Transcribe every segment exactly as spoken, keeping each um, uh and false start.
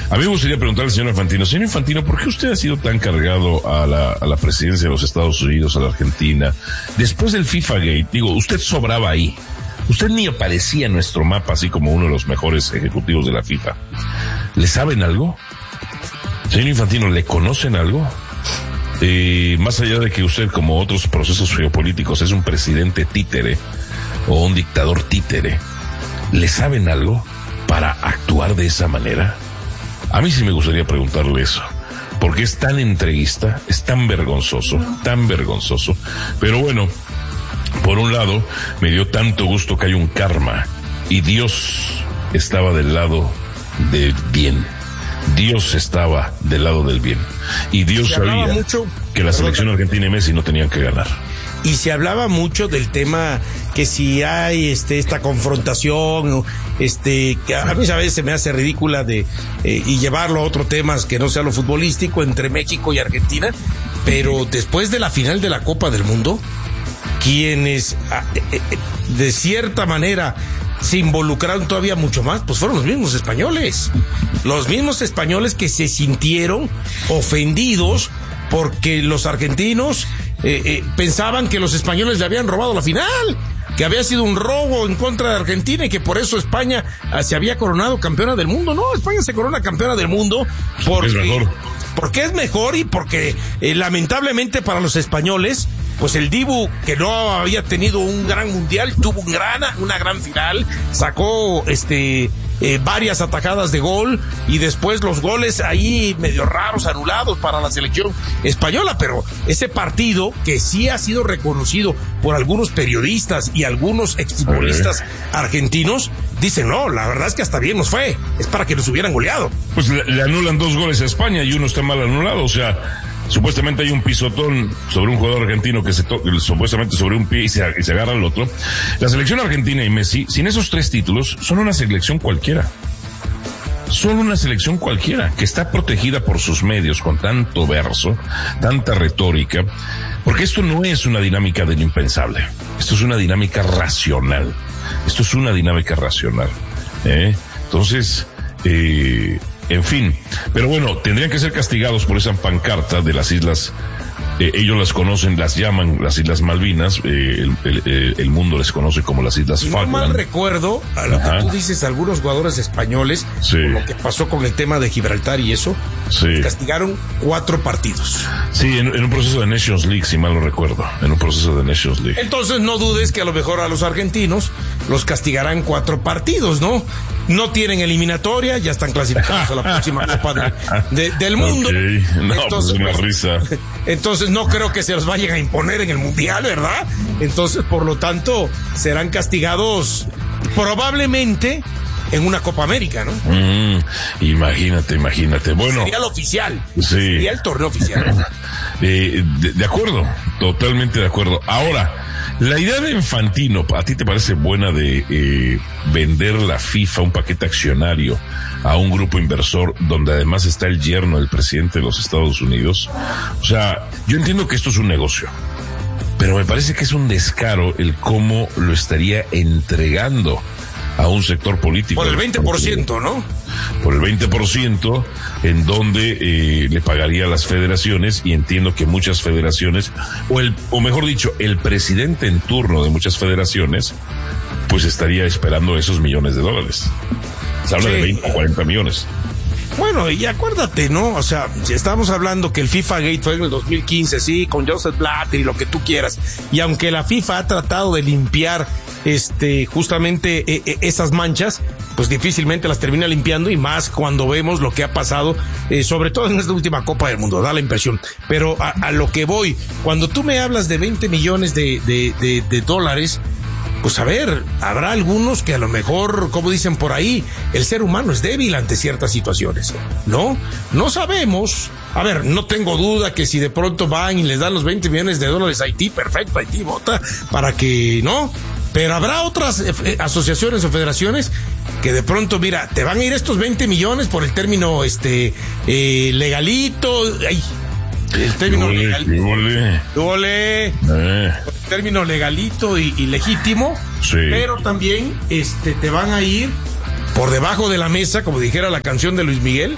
A mí me gustaría preguntarle al señor Infantino, señor Infantino, ¿por qué usted ha sido tan cargado a la, a la presidencia de los Estados Unidos, a la Argentina? Después del FIFA Gate, digo, usted sobraba ahí. Usted ni aparecía en nuestro mapa así como uno de los mejores ejecutivos de la FIFA. ¿Le saben algo? Señor Infantino, ¿le conocen algo? Eh, más allá de que usted, como otros procesos geopolíticos, es un presidente títere o un dictador títere, ¿le saben algo para actuar de esa manera? A mí sí me gustaría preguntarle eso, porque es tan entreguista, es tan vergonzoso, tan vergonzoso. Pero bueno, por un lado, me dio tanto gusto que hay un karma, y Dios estaba del lado del bien. Dios estaba del lado del bien. Y Dios sabía mucho, que la selección argentina y Messi no tenían que ganar. Y se hablaba mucho del tema que si hay este esta confrontación, este que a mí a veces se me hace ridícula de eh, y llevarlo a otro tema que no sea lo futbolístico entre México y Argentina, pero después de la final de la Copa del Mundo, quienes eh, eh, de cierta manera se involucraron todavía mucho más, pues fueron los mismos españoles, los mismos españoles que se sintieron ofendidos porque los argentinos eh, eh, pensaban que los españoles le habían robado la final, que había sido un robo en contra de Argentina y que por eso España ah, se había coronado campeona del mundo. No, España se corona campeona del mundo porque es mejor, porque es mejor y porque eh, lamentablemente para los españoles, pues el Dibu, que no había tenido un gran mundial, tuvo un gran, una gran final, sacó este eh, varias atajadas de gol y después los goles ahí medio raros, anulados para la selección española, pero ese partido que sí ha sido reconocido por algunos periodistas y algunos exfutbolistas argentinos, dicen, no, la verdad es que hasta bien nos fue, es para que nos hubieran goleado. Pues le, le anulan dos goles a España y uno está mal anulado, o sea, supuestamente hay un pisotón sobre un jugador argentino que se toca, supuestamente sobre un pie y se, y se agarra al otro. La selección argentina y Messi, sin esos tres títulos, son una selección cualquiera. Son una selección cualquiera, que está protegida por sus medios con tanto verso, tanta retórica, porque esto no es una dinámica de lo impensable. Esto es una dinámica racional. Esto es una dinámica racional. ¿eh? Entonces, eh... En fin, pero bueno, tendrían que ser castigados por esa pancarta de las islas, eh, ellos las conocen, las llaman las Islas Malvinas, eh, el, el, el mundo les conoce como las Islas Falkland. No mal recuerdo, a lo Ajá. que tú dices, algunos jugadores españoles, sí. por lo que pasó con el tema de Gibraltar y eso, sí. castigaron cuatro partidos. Sí, en, en un proceso de Nations League, si mal no recuerdo, en un proceso de Nations League. Entonces no dudes que a lo mejor a los argentinos los castigarán cuatro partidos, ¿no? No tienen eliminatoria, ya están clasificados a la próxima Copa de, de, del Mundo. Okay. No, entonces, pues una risa. Entonces no creo que se los vayan a imponer en el Mundial, ¿verdad? Entonces, por lo tanto, serán castigados probablemente en una Copa América, ¿no? Mm, imagínate, imagínate. Bueno, sería el oficial. Sí. Sería el torneo oficial. Eh, de, de acuerdo, totalmente de acuerdo. Ahora, la idea de Infantino, ¿a ti te parece buena de eh, vender la FIFA, un paquete accionario, a un grupo inversor donde además está el yerno del presidente de los Estados Unidos? O sea, yo entiendo que esto es un negocio, pero me parece que es un descaro el cómo lo estaría entregando a un sector político. Por el veinte por ciento, ¿no? Por el veinte por ciento, en donde eh, le pagaría a las federaciones, y entiendo que muchas federaciones, o el, o mejor dicho, el presidente en turno de muchas federaciones, pues estaría esperando esos millones de dólares. Se habla sí. de veinte, cuarenta millones. Bueno, y acuérdate, ¿no? O sea, si estamos hablando que el FIFA Gate fue en el dos mil quince, sí, con Joseph Blatter y lo que tú quieras, y aunque la FIFA ha tratado de limpiar este justamente eh, eh, esas manchas, pues difícilmente las termina limpiando, y más cuando vemos lo que ha pasado, eh, sobre todo en esta última Copa del Mundo, da la impresión. Pero a, a lo que voy, cuando tú me hablas de veinte millones de, de, de, de dólares, pues a ver, habrá algunos que a lo mejor, como dicen por ahí, el ser humano es débil ante ciertas situaciones, ¿no? No sabemos. A ver, no tengo duda que si de pronto van y les dan los veinte millones de dólares a Haití, perfecto, Haití vota para que, ¿no? Pero habrá otras eh, asociaciones o federaciones que de pronto, mira, te van a ir estos veinte millones por el término este eh, legalito, ay, el término Dole, legal. Dole. Dole. Eh. El término legalito y, y legítimo. Sí. Pero también este te van a ir por debajo de la mesa, como dijera la canción de Luis Miguel,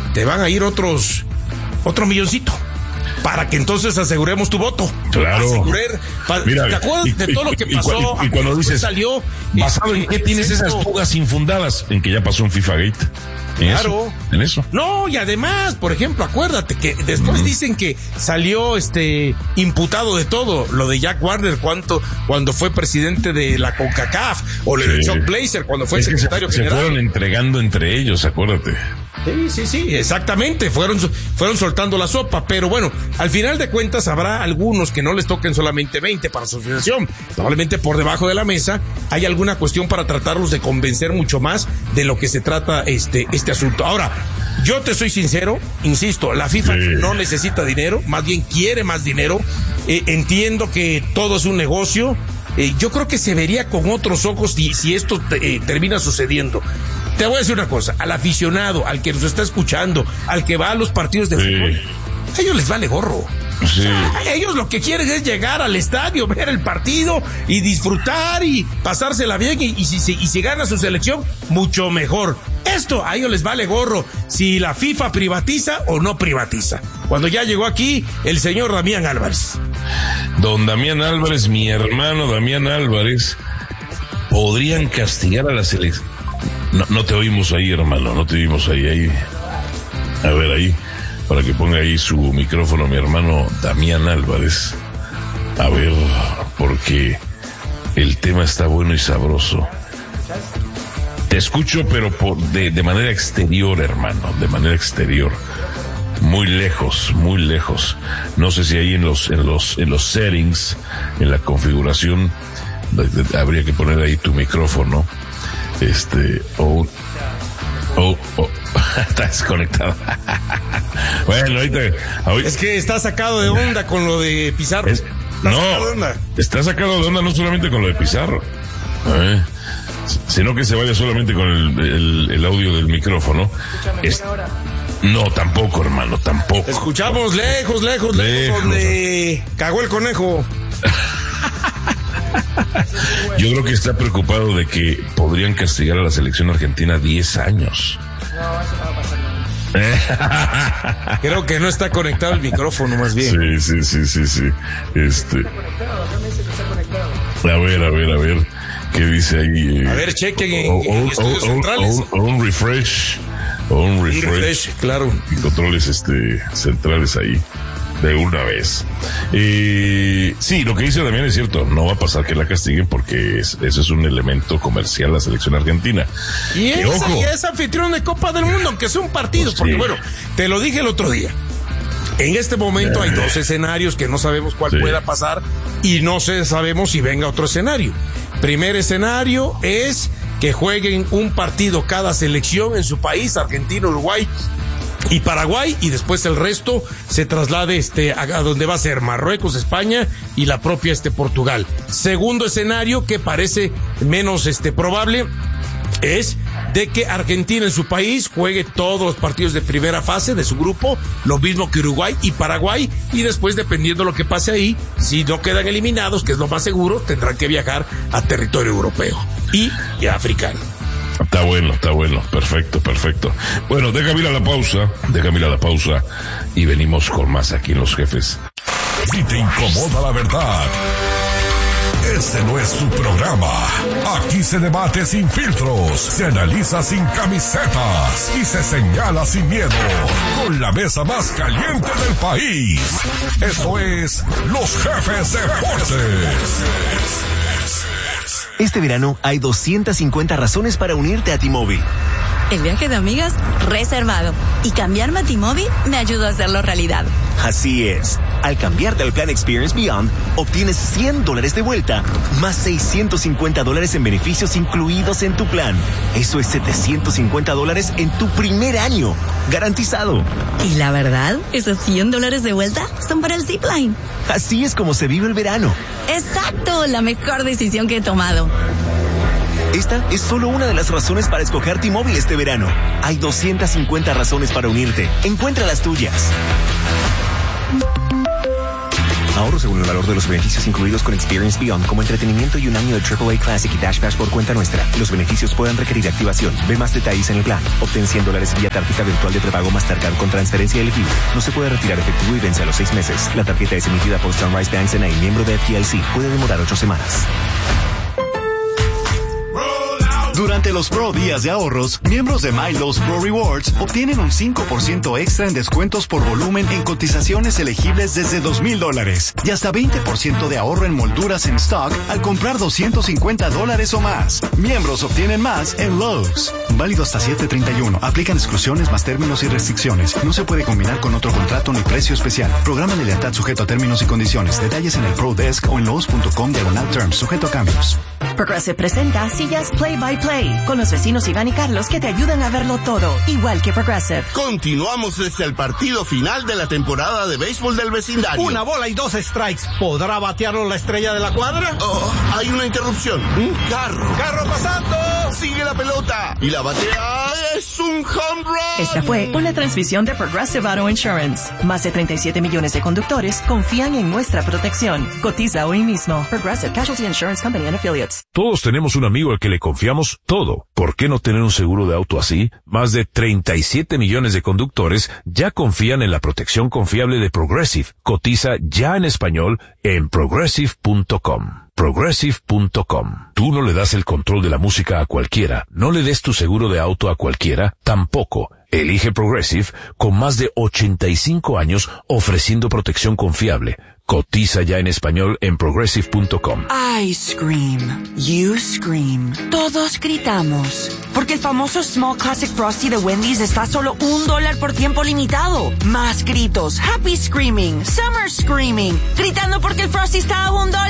te van a ir otros, otro milloncito. Para que entonces aseguremos tu voto. Claro. Asegurar, pa, Mira, ¿te acuerdas y, de todo lo que y, pasó? Y, y, y cuando dices, salió, ¿basado en qué tienes esas fugas infundadas? En que ya pasó un FIFA Gate. ¿En claro. Eso? ¿En eso? No, y además, por ejemplo, acuérdate que después uh-huh. dicen que salió este imputado de todo, lo de Jack Warner cuando, cuando fue presidente de la CONCACAF, o lo sí. de Chuck Blazer cuando fue es secretario que se, general. Se fueron entregando entre ellos, acuérdate. Sí, sí, sí, exactamente, fueron, fueron soltando la sopa, pero bueno, al final de cuentas habrá algunos que no les toquen solamente veinte para su asociación, probablemente por debajo de la mesa hay alguna cuestión para tratarlos de convencer mucho más de lo que se trata este, este asunto. Ahora, yo te soy sincero, insisto, la FIFA sí. no necesita dinero, más bien quiere más dinero, eh, entiendo que todo es un negocio, eh, yo creo que se vería con otros ojos si, si esto eh, termina sucediendo. Te voy a decir una cosa, al aficionado, al que nos está escuchando, al que va a los partidos de sí. fútbol, a ellos les vale gorro. Sí. O sea, ellos lo que quieren es llegar al estadio, ver el partido y disfrutar y pasársela bien y, y, si, y si gana su selección, mucho mejor. Esto a ellos les vale gorro si la FIFA privatiza o no privatiza. Cuando ya llegó aquí el señor Damián Álvarez. Don Damián Álvarez, mi hermano Damián Álvarez, podrían castigar a la selección. No, no te oímos ahí, hermano, no te oímos ahí, ahí. A ver, ahí, para que ponga ahí su micrófono mi hermano Damián Álvarez. A ver, porque el tema está bueno y sabroso. Te escucho, pero por, de, de manera exterior, hermano, de manera exterior. Muy lejos, muy lejos. No sé si ahí en los, en los, en los settings, en la configuración, habría que poner ahí tu micrófono. Este, o, oh, oh, está desconectado. Bueno, ahorita, ahorita. Es que está sacado de onda con lo de Pizarro. Es, no, está sacado de onda no solamente con lo de Pizarro, ¿eh? Sino que se vaya solamente con el, el, el audio del micrófono. Es, no, tampoco, hermano, tampoco. Escuchamos lejos, lejos, lejos, lejos donde cagó el conejo. Yo creo que está preocupado de que podrían castigar a la selección argentina diez años. No, eso no va a pasar. Creo que no está conectado el micrófono, más bien. Sí, sí, sí, sí, sí. Este. Está conectado, no me dice que está conectado. A ver, a ver, a ver. ¿Qué dice ahí? Eh? A ver, chequen en, oh, en oh, estudios oh, centrales. Oh, un refresh. Un refresh. refresh. Claro. Y controles este, centrales ahí. De una vez. Eh, sí, lo que dice Damián es cierto. No va a pasar que la castiguen porque es, ese es un elemento comercial la selección argentina. Y es, y es anfitrión de Copa del Mundo, aunque sea un partido. Pues porque sí. Bueno, te lo dije el otro día. En este momento eh. hay dos escenarios que no sabemos cuál sí. pueda pasar y no sé, sabemos si venga otro escenario. Primer escenario es que jueguen un partido cada selección en su país, Argentina, Uruguay y Paraguay, y después el resto se traslade este a, a donde va a ser Marruecos, España y la propia este Portugal. Segundo escenario, que parece menos este probable, es de que Argentina en su país juegue todos los partidos de primera fase de su grupo, lo mismo que Uruguay y Paraguay, y después, dependiendo de lo que pase ahí, si no quedan eliminados, que es lo más seguro, tendrán que viajar a territorio europeo y, y africano. Está bueno, está bueno, perfecto, perfecto. Bueno, déjame ir a la pausa, déjame ir a la pausa y venimos con más aquí en Los Jefes. Si te incomoda la verdad, este no es tu programa. Aquí se debate sin filtros, se analiza sin camisetas y se señala sin miedo. Con la mesa más caliente del país. Esto es Los Jefes Deportes. Este verano hay doscientas cincuenta razones para unirte a T-Mobile. El viaje de amigas reservado. Y cambiarme a T-Mobile me ayudó a hacerlo realidad. Así es. Al cambiarte al plan Experience Beyond, obtienes cien dólares de vuelta, más seiscientos cincuenta dólares en beneficios incluidos en tu plan. Eso es setecientos cincuenta dólares en tu primer año. Garantizado. Y la verdad, esos cien dólares de vuelta son para el Zipline. Así es como se vive el verano. Exacto, la mejor decisión que he tomado. Esta es solo una de las razones para escoger T-Mobile este verano. Hay doscientas cincuenta razones para unirte. Encuentra las tuyas. Ahorro según el valor de los beneficios incluidos con Experience Beyond, como entretenimiento y un año de triple A Classic y Dash Bash por cuenta nuestra. Los beneficios pueden requerir activación. Ve más detalles en el plan. Obtén cien dólares vía tarjeta virtual de prepago Mastercard con transferencia elegible. No se puede retirar efectivo y vence a los seis meses. La tarjeta es emitida por Sunrise Banks N A, miembro de F D I C. Puede demorar ocho semanas. Durante los Pro Días de Ahorros, miembros de Milos Pro Rewards obtienen un cinco por ciento extra en descuentos por volumen en cotizaciones elegibles desde dos mil dólares y hasta veinte por ciento de ahorro en molduras en stock al comprar doscientos cincuenta dólares o más. Miembros obtienen más en Lowe's. Válido hasta siete treinta y uno. Aplican exclusiones más términos y restricciones. No se puede combinar con otro contrato ni precio especial. Programa de lealtad sujeto a términos y condiciones. Detalles en el Pro Desk o en lowes punto com diagonal terms. Sujeto a cambios. Progressive presenta sillas Play by Play con los vecinos Iván y Carlos que te ayudan a verlo todo, igual que Progressive. Continuamos desde el partido final de la temporada de béisbol del vecindario. Una bola y dos strikes. ¿Podrá batearlo la estrella de la cuadra? Oh, hay una interrupción. Un carro. ¡Carro pasando! Sigue la pelota. Y la batea es un home run. Esta fue una transmisión de Progressive Auto Insurance. Más de treinta y siete millones de conductores confían en nuestra protección. Cotiza hoy mismo. Progressive Casualty Insurance Company and Affiliates. Todos tenemos un amigo al que le confiamos todo. ¿Por qué no tener un seguro de auto así? Más de treinta y siete millones de conductores ya confían en la protección confiable de Progressive. Cotiza ya en español en progressive punto com. progressive punto com. Tú no le das el control de la música a cualquiera. No le des tu seguro de auto a cualquiera. Tampoco. Elige Progressive con más de ochenta y cinco años ofreciendo protección confiable. Cotiza ya en español en progressive punto com. I scream. You scream. Todos gritamos. Porque el famoso Small Classic Frosty de Wendy's está a solo un dólar por tiempo limitado. Más gritos. Happy screaming. Summer screaming. Gritando porque el Frosty está a un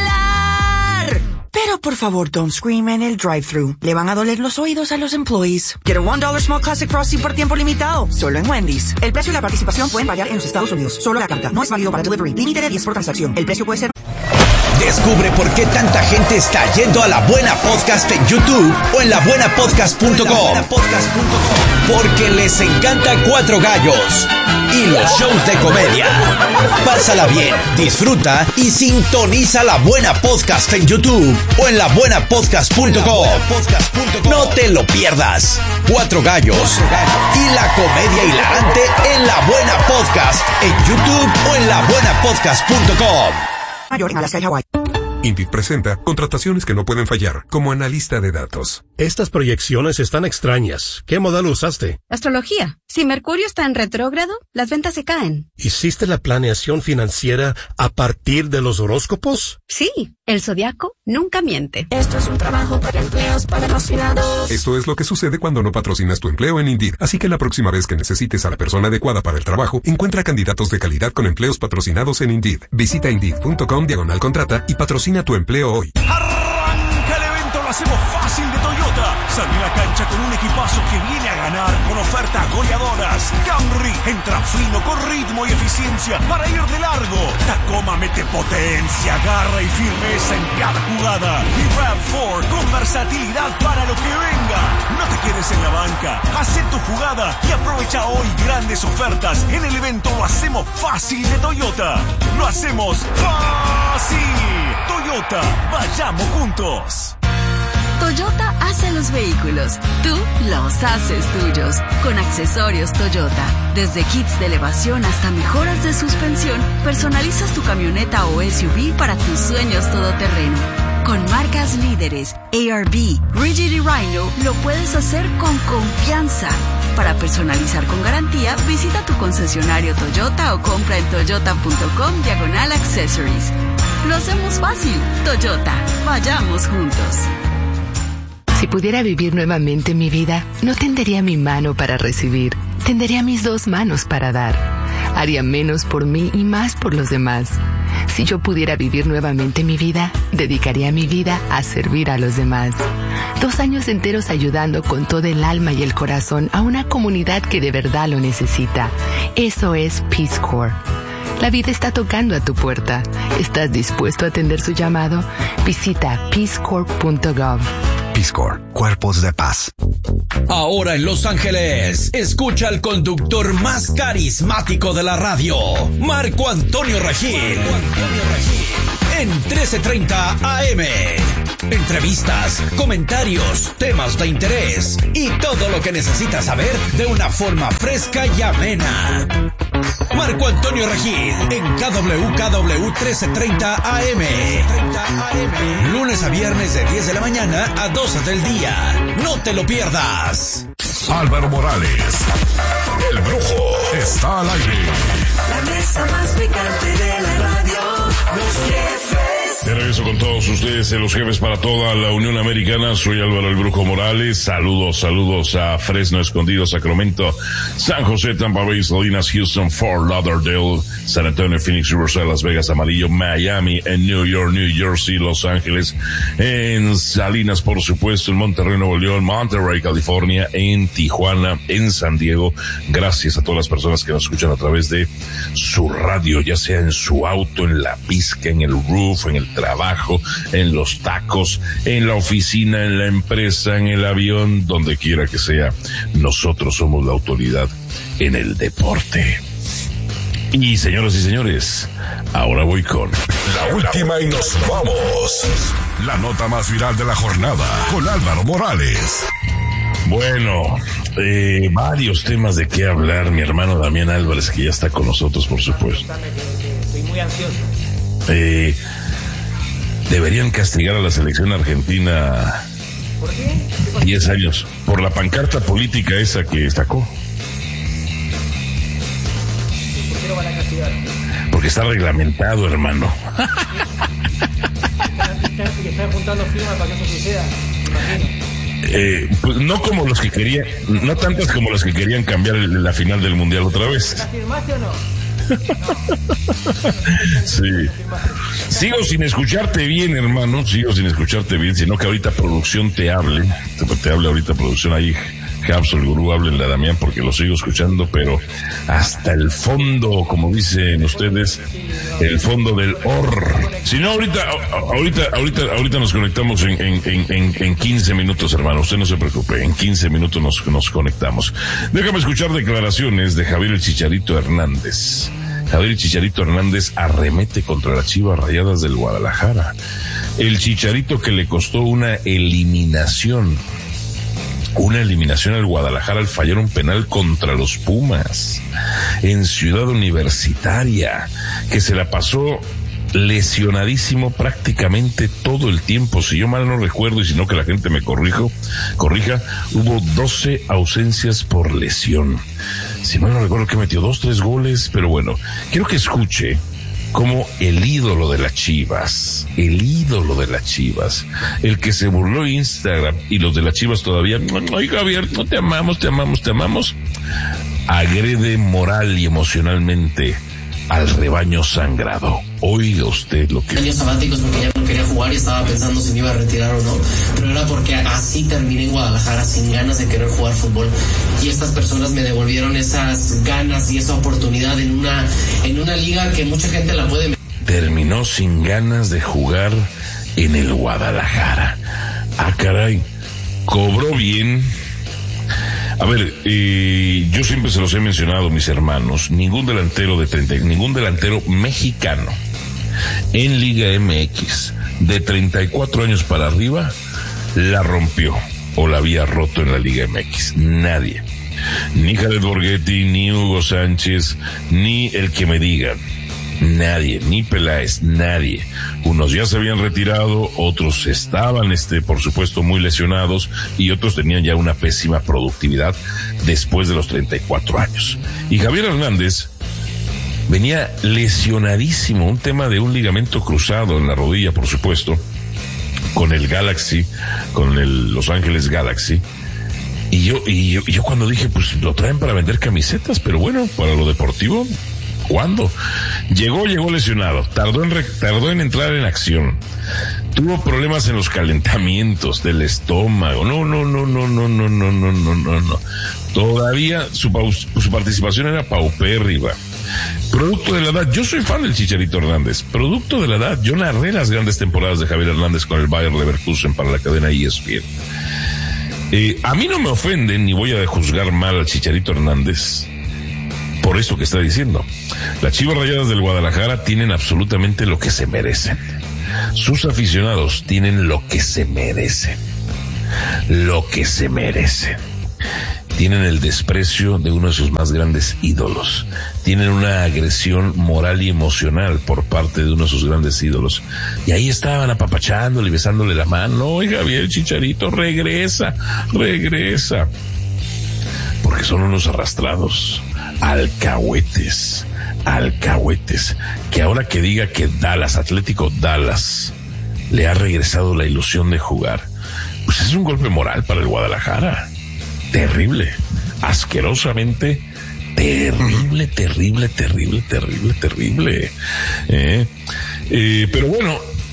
dólar. Pero por favor, don't scream en el drive-thru. Le van a doler los oídos a los employees. Get a one dollar Small Classic Frosty por tiempo limitado. Solo en Wendy's. El precio y la participación pueden variar en los Estados Unidos. Solo la carta. No es válido para delivery. Límite de diez por transacción. El precio puede ser... Descubre por qué tanta gente está yendo a La Buena Podcast en YouTube o en la buena podcast punto com. Porque les encanta Cuatro Gallos y los shows de comedia. Pásala bien, disfruta y sintoniza La Buena Podcast en YouTube o en la buena podcast punto com. No te lo pierdas. Cuatro Gallos y la comedia hilarante en La Buena Podcast en YouTube o en la buena podcast punto com. Mayor en Alaska y Hawái. Indeed presenta contrataciones que no pueden fallar, como analista de datos. Estas proyecciones están extrañas. ¿Qué modelo usaste? Astrología. Si Mercurio está en retrógrado, las ventas se caen. ¿Hiciste la planeación financiera a partir de los horóscopos? Sí, el zodiaco nunca miente. Esto es un trabajo para empleos patrocinados. Esto es lo que sucede cuando no patrocinas tu empleo en Indeed. Así que la próxima vez que necesites a la persona adecuada para el trabajo, encuentra candidatos de calidad con empleos patrocinados en Indeed. Visita indeed punto com diagonal contrata y patrocina tu empleo hoy. Arranca el evento, lo hacemos fácil de Toyota. Sale a la cancha con un equipazo que viene a ganar con ofertas goleadoras. Camry entra fino con ritmo y eficiencia para ir de largo. Tacoma mete potencia, garra y firmeza en cada jugada. Y RAV cuatro con versatilidad para lo que venga. No te quedes en la banca, haz tu jugada y aprovecha hoy grandes ofertas en el evento Lo hacemos fácil de Toyota. Lo hacemos fácil. Toyota, vayamos juntos. Toyota hace los vehículos, tú los haces tuyos. Con accesorios Toyota, desde kits de elevación hasta mejoras de suspensión, personalizas tu camioneta o S U V para tus sueños todoterreno. Con marcas líderes, A R B, Rigid y Rhino, lo puedes hacer con confianza. Para personalizar con garantía, visita tu concesionario Toyota o compra en toyota punto com diagonal accessories. Lo hacemos fácil. Toyota, vayamos juntos. Si pudiera vivir nuevamente mi vida, no tendería mi mano para recibir, tendería mis dos manos para dar. Haría menos por mí y más por los demás. Si yo pudiera vivir nuevamente mi vida, dedicaría mi vida a servir a los demás. Dos años enteros ayudando con todo el alma y el corazón a una comunidad que de verdad lo necesita. Eso es Peace Corps. La vida está tocando a tu puerta. ¿Estás dispuesto a atender su llamado? Visita peace corps punto gov. Peace Corps, Cuerpos de Paz. Ahora en Los Ángeles, escucha al conductor más carismático de la radio, Marco Antonio Regil. Marco Antonio Regil. En trece treinta A M. Entrevistas, comentarios, temas de interés y todo lo que necesitas saber de una forma fresca y amena. Marco Antonio Regil en K W K W trece treinta A M. Lunes a viernes de diez de la mañana a doce del día. No te lo pierdas. Álvaro Morales, el Brujo, está al aire. La mesa más picante de la radio, los jefes. De regreso con todos ustedes, los jefes para toda la Unión Americana. Soy Álvaro el Brujo Morales. Saludos, saludos a Fresno, Escondido, Sacramento, San José, Tampa Bay, Salinas, Houston, Fort Lauderdale, San Antonio, Phoenix, Riverside, Las Vegas, Amarillo, Miami, en New York, New Jersey, Los Ángeles, en Salinas, por supuesto, en Monterrey, Nuevo León, Monterrey, California, en Tijuana, en San Diego. Gracias a todas las personas que nos escuchan a través de su radio, ya sea en su auto, en la pizca, en el roof, en el trabajo, en los tacos, en la oficina, en la empresa, en el avión, donde quiera que sea. Nosotros somos la autoridad en el deporte. Y señoras y señores, ahora voy con la última y nos vamos. La nota más viral de la jornada con Álvaro Morales. Bueno, eh, varios temas de qué hablar. Mi hermano Damián Álvarez, que ya está con nosotros, por supuesto. Estoy muy ansioso. Eh, deberían castigar a la selección argentina ¿Por qué? diez años por la pancarta política esa que sacó. ¿Por qué lo van a castigar? Porque está reglamentado, hermano. Y están juntando firmas para que eso suceda, me imagino. Eh, pues no como los que querían, no tantas como los que querían cambiar el, la final del mundial otra vez. ¿La firmaste o no? Sí. Sigo sin escucharte bien, hermano. Sigo sin escucharte bien, sino que ahorita producción te hable. Te, te hable ahorita producción ahí. Habs, el gurú, háblenle a Damián porque lo sigo escuchando, pero hasta el fondo, como dicen ustedes, el fondo del or. Si no, ahorita, ahorita, ahorita, ahorita nos conectamos en, en, en, en quince minutos, hermano. Usted no se preocupe, en quince minutos nos, nos conectamos. Déjame escuchar declaraciones de Javier el Chicharito Hernández. Javier el Chicharito Hernández arremete contra las Chivas Rayadas del Guadalajara. El Chicharito que le costó una eliminación. Una eliminación al Guadalajara al fallar un penal contra los Pumas en Ciudad Universitaria, que se la pasó lesionadísimo prácticamente todo el tiempo. Si yo mal no recuerdo, y si no que la gente me corrijo, corrija, hubo doce ausencias por lesión. Si mal no recuerdo que metió dos, tres goles, pero bueno, quiero que escuche como el ídolo de las Chivas, el ídolo de las Chivas, el que se burló en Instagram y los de las Chivas todavía, ay Javier, no te amamos, te amamos, te amamos, agrede moral y emocionalmente al rebaño sangrado. Oiga usted lo que... Años sabáticos porque ya no quería jugar y estaba pensando si me iba a retirar o no, pero era porque así terminé en Guadalajara sin ganas de querer jugar fútbol y estas personas me devolvieron esas ganas y esa oportunidad en una, en una liga que mucha gente la puede... Terminó sin ganas de jugar en el Guadalajara. Ah, caray, cobró bien. A ver, eh, yo siempre se los he mencionado, mis hermanos, ningún delantero de treinta, ningún delantero mexicano en Liga M X de treinta y cuatro años para arriba la rompió o la había roto en la Liga M X. Nadie. Ni Jared Borghetti, ni Hugo Sánchez, ni el que me digan. Nadie, ni Peláez, nadie. Unos ya se habían retirado, otros estaban, este, por supuesto, muy lesionados y otros tenían ya una pésima productividad después de los treinta y cuatro años. Y Javier Hernández venía lesionadísimo, un tema de un ligamento cruzado en la rodilla, por supuesto, con el Galaxy, con el Los Ángeles Galaxy. Y yo, y yo, y yo cuando dije, pues lo traen para vender camisetas, pero bueno, para lo deportivo, ¿cuándo? Llegó, llegó lesionado, tardó en, re, tardó en entrar en acción, tuvo problemas en los calentamientos del estómago, no, no, no, no, no, no, no, no, no, no, no, todavía su, su participación era paupérrima, Producto de la edad, yo soy fan del Chicharito Hernández. Producto de la edad, yo narré las grandes temporadas de Javier Hernández con el Bayer Leverkusen para la cadena E S P N. Eh, a mí no me ofenden ni voy a juzgar mal al Chicharito Hernández por esto que está diciendo. Las Chivas Rayadas del Guadalajara tienen absolutamente lo que se merecen. Sus aficionados tienen lo que se merecen. Lo que se merecen. Tienen el desprecio de uno de sus más grandes ídolos. Tienen una agresión moral y emocional por parte de uno de sus grandes ídolos. Y ahí estaban apapachándole y besándole la mano. Oiga, bien, Chicharito, regresa, regresa. Porque son unos arrastrados, alcahuetes, alcahuetes. Que ahora que diga que Dallas, Atlético Dallas, le ha regresado la ilusión de jugar, pues es un golpe moral para el Guadalajara. Terrible, asquerosamente terrible, terrible, terrible, terrible, terrible. Eh, eh, pero bueno,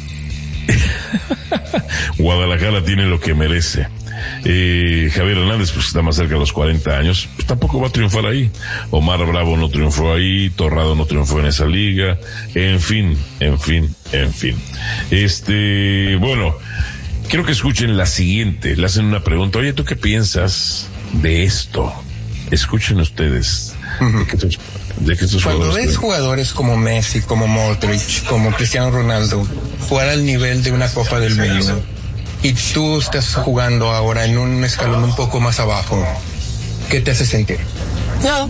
Guadalajara tiene lo que merece. Eh, Javier Hernández, pues está más cerca de los cuarenta años, pues tampoco va a triunfar ahí. Omar Bravo no triunfó ahí, Torrado no triunfó en esa liga, en fin, en fin, en fin. Este, bueno, quiero que escuchen la siguiente. Le hacen una pregunta. Oye, ¿tú qué piensas de esto? Escuchen ustedes. Uh-huh. de que estos, de que estos Cuando jugadores ves jugadores como Messi, como Modric, como Cristiano Ronaldo jugar al nivel de una Copa del Mundo y tú estás jugando ahora en un escalón un poco más abajo, ¿qué te hace sentir? No.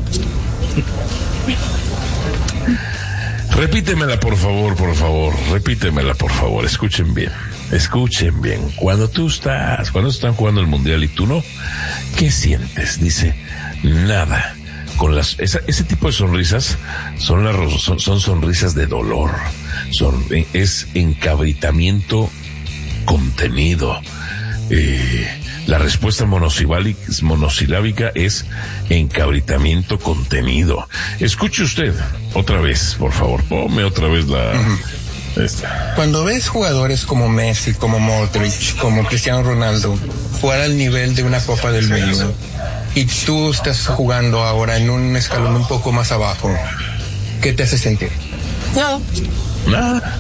Repítemela, por favor, por favor. Repítemela, por favor. Escuchen bien. Escuchen bien. Cuando tú estás, cuando están jugando el Mundial y tú no, ¿qué sientes? Dice, nada. Con las, esa, ese tipo de sonrisas son las, son, son sonrisas de dolor. Son, es encabritamiento contenido. Eh, la respuesta monosilábica es encabritamiento contenido. Escuche usted otra vez, por favor. Ponme otra vez la... Uh-huh. Esta. Cuando ves jugadores como Messi, como Modric, como Cristiano Ronaldo jugar al nivel de una Copa del Mundo y tú estás jugando ahora en un escalón un poco más abajo, ¿qué te hace sentir? No. Nada.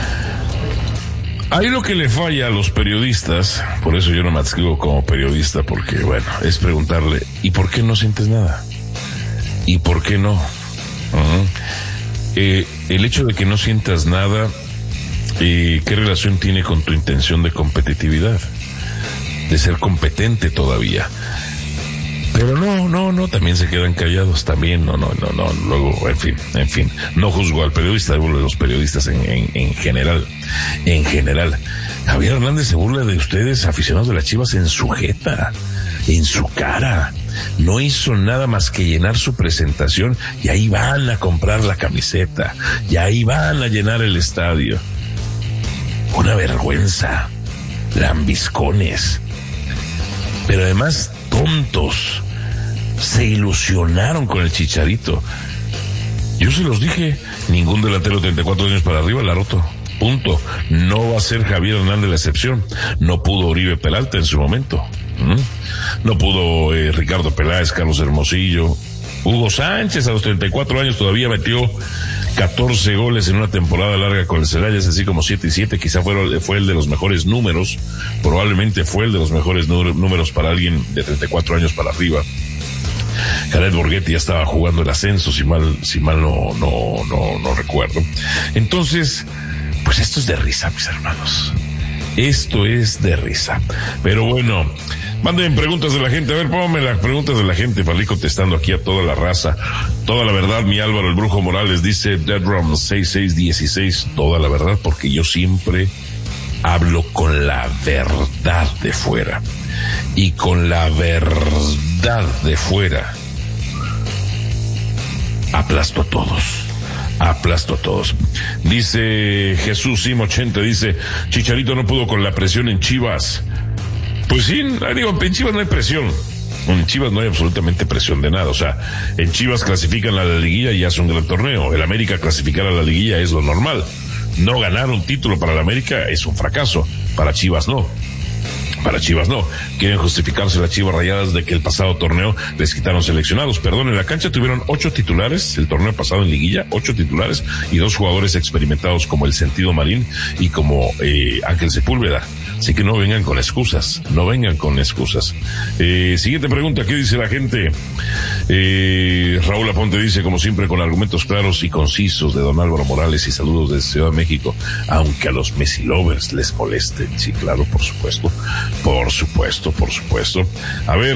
Ahí lo que le falla a los periodistas, por eso yo no me adscribo como periodista, porque bueno, es preguntarle, ¿y por qué no sientes nada? ¿Y por qué no? Uh-huh. Eh, el hecho de que no sientas nada, eh, ¿qué relación tiene con tu intención de competitividad? De ser competente todavía. Pero no, no, no, también se quedan callados, también, no, no, no, no, luego, en fin, en fin, no juzgo al periodista, hablo de los periodistas en, en, en general, en general. Javier Hernández se burla de ustedes, aficionados de las Chivas, en su jeta, en su cara. No hizo nada más que llenar su presentación y ahí van a comprar la camiseta, y ahí van a llenar el estadio. Una vergüenza, lambiscones, pero además tontos. Se ilusionaron con el Chicharito. Yo se los dije, ningún delantero de treinta y cuatro años para arriba la ha roto. Punto. No va a ser Javier Hernández la excepción. No pudo Oribe Peralta en su momento. ¿Mm? No pudo eh, Ricardo Peláez, Carlos Hermosillo. Hugo Sánchez a los treinta y cuatro años todavía metió catorce goles en una temporada larga con el Celaya, es así como siete y siete, quizá fue, fue el de los mejores números, probablemente fue el de los mejores números para alguien de treinta y cuatro años para arriba. Jared Borghetti ya estaba jugando el ascenso, si mal, si mal no, no, no, no recuerdo. Entonces, pues esto es de risa, mis hermanos. Esto es de risa. Pero bueno, manden preguntas de la gente. A ver, pónganme las preguntas de la gente para ir contestando aquí a toda la raza. Toda la verdad, mi Álvaro el Brujo Morales dice Deadrum seis seis dieciséis, toda la verdad, porque yo siempre hablo con la verdad de fuera. Y con la verdad de fuera aplasto a todos. Aplasto a todos. Dice Jesús Sim ochenta, dice Chicharito no pudo con la presión en Chivas. Pues sí, digo, en Chivas no hay presión. En Chivas no hay absolutamente presión de nada. O sea, en Chivas clasifican a la liguilla y hace un gran torneo. El América clasificar a la liguilla es lo normal. No ganar un título para el América es un fracaso. Para Chivas no. Para Chivas no, quieren justificarse las Chivas Rayadas de que el pasado torneo les quitaron seleccionados. Perdón, en la cancha tuvieron ocho titulares, el torneo pasado en liguilla, ocho titulares y dos jugadores experimentados como el Sentido Marín y como eh, Ángel Sepúlveda. Así que no vengan con excusas, no vengan con excusas. Eh, siguiente pregunta, ¿qué dice la gente? Eh, Raúl Aponte dice, como siempre, con argumentos claros y concisos de don Álvaro Morales y saludos desde Ciudad de México, aunque a los Messi lovers les molesten. Sí, claro, por supuesto, por supuesto, por supuesto. A ver,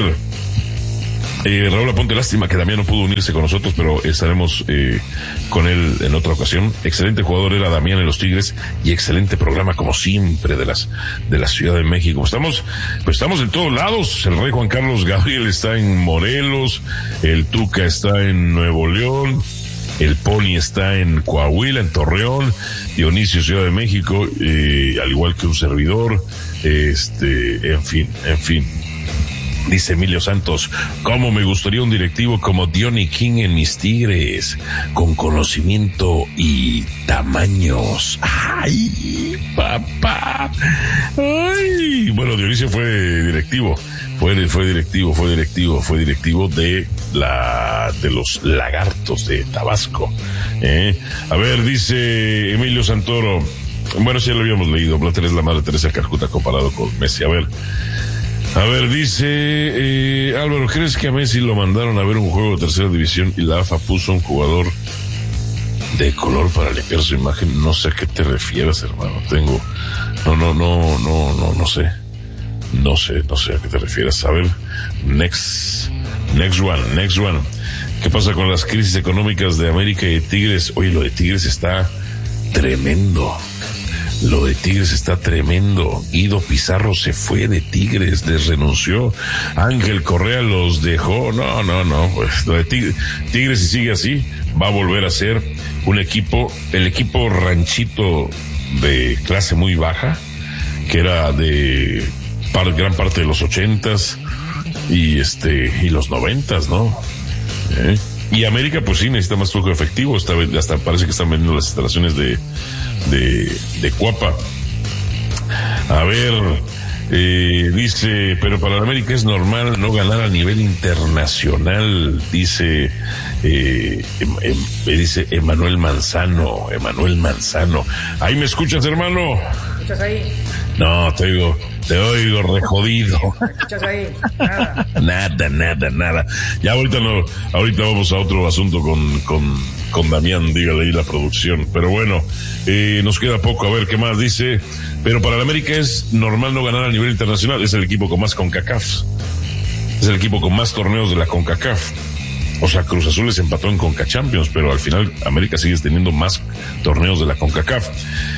Eh, Raúl Aponte, lástima que Damián no pudo unirse con nosotros, pero estaremos eh, con él en otra ocasión. Excelente jugador era Damián en los Tigres y excelente programa como siempre de las de la Ciudad de México. Estamos, pues estamos en todos lados. El rey Juan Carlos Gabriel está en Morelos, el Tuca está en Nuevo León, el Pony está en Coahuila, en Torreón, Dionisio, Ciudad de México, eh, al igual que un servidor, este, en fin, en fin. Dice Emilio Santos, cómo me gustaría un directivo como Diony King en mis Tigres, con conocimiento y tamaños. ¡Ay, papá! ¡Ay! Bueno, Dionisio fue directivo, fue, fue directivo, fue directivo, fue directivo de la, de los Lagartos de Tabasco. ¿Eh? A ver, dice Emilio Santoro, bueno, sí ya lo habíamos leído, Blatter es la madre Teresa Calcuta comparado con Messi. A ver, A ver, dice eh, Álvaro, ¿crees que a Messi lo mandaron a ver un juego de tercera división y la A F A puso un jugador de color para limpiar su imagen? No sé a qué te refieres, hermano. Tengo, no, no, no, no, no, no sé, no sé, no sé a qué te refieres. A ver, next, next one, next one. ¿Qué pasa con las crisis económicas de América y de Tigres? Oye, lo de Tigres está tremendo. Lo de Tigres está tremendo. Guido Pizarro se fue de Tigres, les renunció. Ángel Correa los dejó. No, no, no. Pues lo de Tigres, Tigres si sigue así, va a volver a ser un equipo, el equipo ranchito de clase muy baja, que era de par, gran parte de los ochentas y este y los noventas, ¿no? ¿Eh? Y América, pues sí, necesita más flujo efectivo. Hasta, hasta parece que están vendiendo las instalaciones de de, de Cuapa. A ver, eh, dice, pero para la América es normal no ganar a nivel internacional, dice, eh, em, em, dice Emanuel Manzano, Emanuel Manzano. ¿Ahí me escuchas, hermano? ¿Me escuchas ahí? No, te oigo, te oigo re jodido. ¿Me escuchas ahí? Nada. Nada, nada, nada. Ya ahorita no, ahorita vamos a otro asunto con, con, con Damián, dígale ahí la producción. Pero bueno, eh, nos queda poco, a ver qué más dice. Pero para la América es normal no ganar a nivel internacional, es el equipo con más CONCACAF. Es el equipo con más torneos de la CONCACAF. O sea, Cruz Azul les empató en CONCACHAMPIONS, pero al final América sigue teniendo más torneos de la CONCACAF.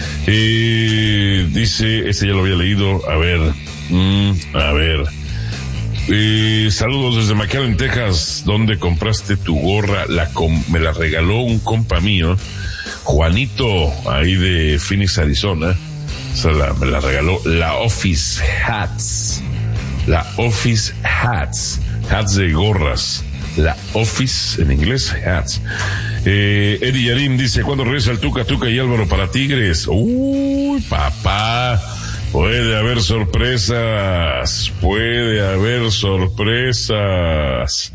Eh, dice, este ya lo había leído, a ver, mmm, a ver. Eh, saludos desde McAllen, Texas, ¿dónde compraste tu gorra? La com- me la regaló un compa mío, Juanito, ahí de Phoenix, Arizona. O sea, la, me la regaló la Office Hats. La Office Hats. Hats de gorras. La Office, en inglés, Hats. Eh, Eddie Yarim dice, ¿cuándo regresa el Tuca, Tuca y Álvaro para Tigres? Uy, papá. Puede haber sorpresas. Puede haber sorpresas.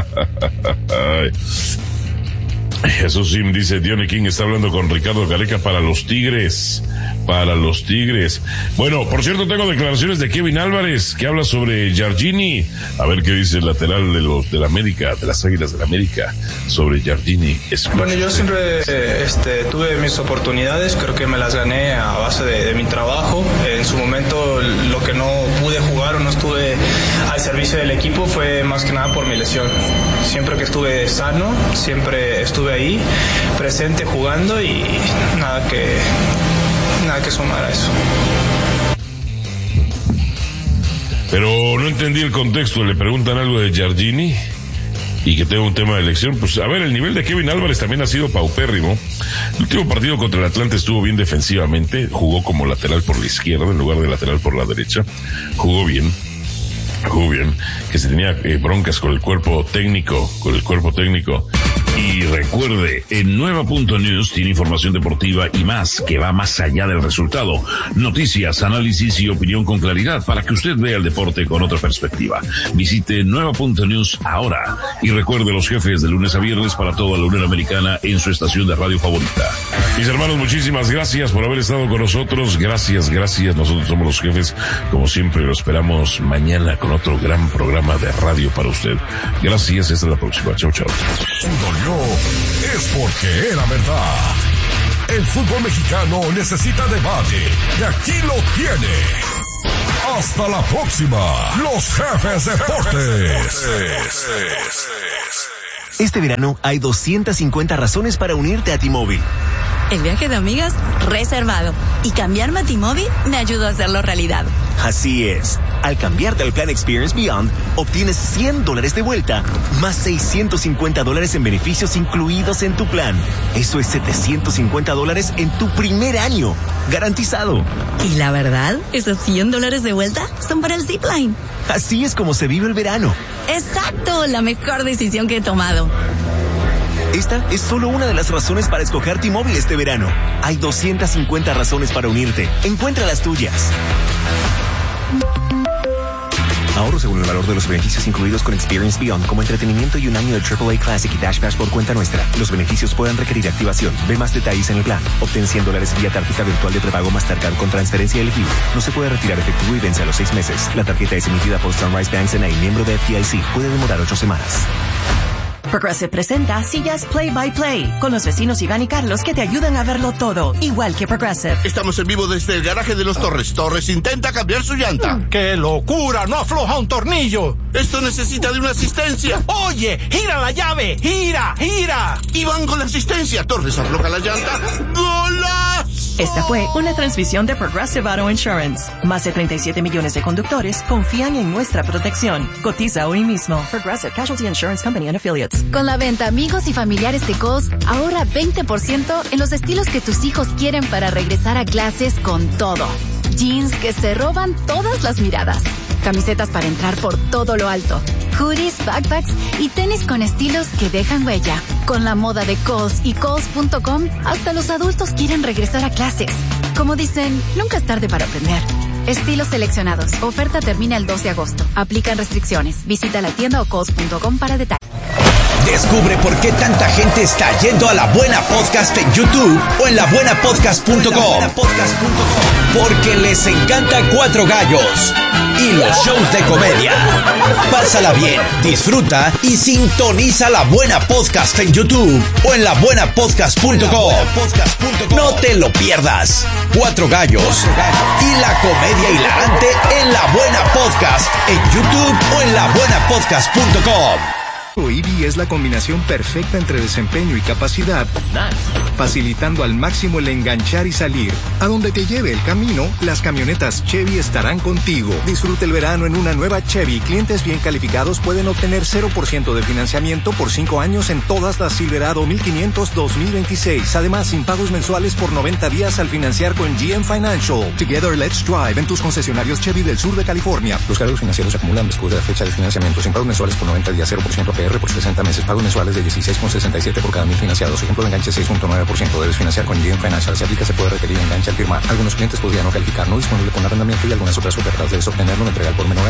Jesús Sim dice, Diony King está hablando con Ricardo Gareca para los Tigres, para los Tigres. Bueno, por cierto, tengo declaraciones de Kevin Álvarez, que habla sobre Giardini. A ver qué dice el lateral de los de la América, de las Águilas de la América, sobre Giardini. Escucha. Bueno, yo siempre este, tuve mis oportunidades, creo que me las gané a base de, de mi trabajo. En su momento, lo que no pude jugar o no estuve al servicio del equipo fue más que nada por mi lesión. Siempre que estuve sano, siempre estuve ahí, presente, jugando, y nada que nada que sumar a eso. Pero no entendí el contexto, le preguntan algo de Giardini y que tenga un tema de elección. Pues a ver, el nivel de Kevin Álvarez también ha sido paupérrimo. El último partido contra el Atlante estuvo bien defensivamente, jugó como lateral por la izquierda en lugar de lateral por la derecha, jugó bien. Jugó bien, que se tenía eh, broncas con el cuerpo técnico, con el cuerpo técnico Y recuerde, en Nueva punto news tiene información deportiva y más que va más allá del resultado. Noticias, análisis y opinión con claridad para que usted vea el deporte con otra perspectiva. Visite Nueva punto news ahora y recuerde los jefes de lunes a viernes para toda la Unión Americana en su estación de radio favorita. Mis hermanos, muchísimas gracias por haber estado con nosotros. Gracias, gracias. Nosotros somos los jefes. Como siempre, lo esperamos mañana con otro gran programa de radio para usted. Gracias, hasta la próxima. Chau, chau. Es porque era verdad. El fútbol mexicano necesita debate y aquí lo tiene. Hasta la próxima. Los Jefes Deportes. Este verano hay doscientas cincuenta razones para unirte a T-Mobile. El viaje de amigas reservado. Y cambiarme a T-Mobile me ayudó a hacerlo realidad. Así es. Al cambiarte al plan Experience Beyond, obtienes cien dólares de vuelta, más seiscientos cincuenta dólares en beneficios incluidos en tu plan. Eso es setecientos cincuenta dólares en tu primer año. Garantizado. Y la verdad, esos cien dólares de vuelta son para el Zipline. Así es como se vive el verano. Exacto, la mejor decisión que he tomado. Esta es solo una de las razones para escoger T-Mobile este verano. Hay doscientas cincuenta razones para unirte. Encuentra las tuyas. Ahorro según el valor de los beneficios incluidos con Experience Beyond, como entretenimiento y un año de triple A Classic y Dash Pass por cuenta nuestra. Los beneficios pueden requerir activación. Ve más detalles en el plan. Obtén cien dólares vía tarjeta virtual de prepago Mastercard con transferencia elegible. No se puede retirar efectivo y vence a los seis meses. La tarjeta es emitida por Sunrise Banks N A, miembro de F D I C. Puede demorar ocho semanas. Progressive presenta Sillas Play by Play con los vecinos Iván y Carlos que te ayudan a verlo todo, igual que Progressive. Estamos en vivo desde el garaje de los Torres. Torres intenta cambiar su llanta. ¡Qué locura! ¡No afloja un tornillo! Esto necesita de una asistencia. ¡Oye! ¡Gira la llave! ¡Gira! ¡Gira! Y van con la asistencia. Torres afloja la llanta. ¡Golazo! Esta fue una transmisión de Progressive Auto Insurance. Más de treinta y siete millones de conductores confían en nuestra protección. Cotiza hoy mismo. Progressive Casualty Insurance Company and Affiliates. Con la venta Amigos y Familiares de Kohl's, ahorra veinte por ciento en los estilos que tus hijos quieren para regresar a clases con todo. Jeans que se roban todas las miradas. Camisetas para entrar por todo lo alto. Hoodies, backpacks y tenis con estilos que dejan huella. Con la moda de Kohl's y Kohl's punto com, hasta los adultos quieren regresar a clases. Como dicen, nunca es tarde para aprender. Estilos seleccionados. Oferta termina el dos de agosto. Aplican restricciones. Visita la tienda o Kohl's punto com para detalles. Descubre por qué tanta gente está yendo a La Buena Podcast en YouTube o en la buena podcast punto com. Porque les encanta Cuatro Gallos y los shows de comedia. Pásala bien, disfruta y sintoniza La Buena Podcast en YouTube o en la buena podcast punto com. No te lo pierdas. Cuatro Gallos y la comedia hilarante en La Buena Podcast en YouTube o en la buena podcast punto com. Eevee es la combinación perfecta entre desempeño y capacidad, facilitando al máximo el enganchar y salir. A donde te lleve el camino, las camionetas Chevy estarán contigo. Disfruta el verano en una nueva Chevy. Clientes bien calificados pueden obtener cero por ciento de financiamiento por cinco años en todas las Silverado mil quinientos dos mil veintiséis. Además, sin pagos mensuales por noventa días al financiar con G M Financial. Together Let's Drive en tus concesionarios Chevy del sur de California. Los cargos financieros se acumulan después de la fecha de financiamiento. Sin pagos mensuales por noventa días, cero por ciento A P R por sesenta meses. Pagos mensuales de dieciséis con sesenta y siete por cada mil financiados. Ejemplo de enganche seis punto nueve por ciento. Debes financiar con G M Financial. Si aplica, se puede requerir enganche al firmar. Algunos clientes podrían no calificar. No disponible con arrendamiento y algunas otras ofertas. Debes obtenerlo en entrega por menor